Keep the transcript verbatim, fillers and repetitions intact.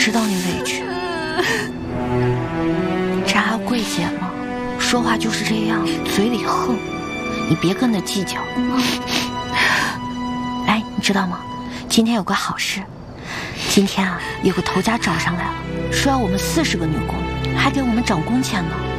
知道你委屈，这还要柜姐吗？说话就是这样，嘴里横，你别跟他计较。哎，你知道吗？今天有个好事，今天啊，有个头家找上来了，说要我们四十个女工，还给我们涨工钱呢。